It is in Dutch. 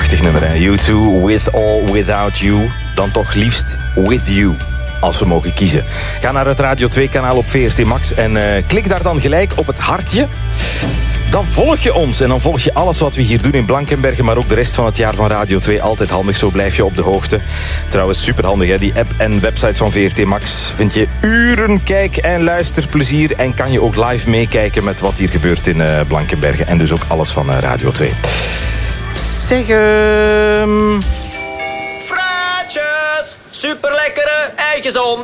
Prachtig nummer, hè? U2, With or Without You. Dan toch liefst With You, als we mogen kiezen. Ga naar het Radio 2-kanaal op VRT Max en klik daar dan gelijk op het hartje. Dan volg je ons en dan volg je alles wat we hier doen in Blankenberge, maar ook de rest van het jaar van Radio 2. Altijd handig, zo blijf je op de hoogte. Trouwens, superhandig, hè? Die app en website van VRT Max vind je uren kijk- en luisterplezier. En kan je ook live meekijken met wat hier gebeurt in Blankenberge. En dus ook alles van Radio 2. Zeg, Fruitjes, super lekkere eitjes om.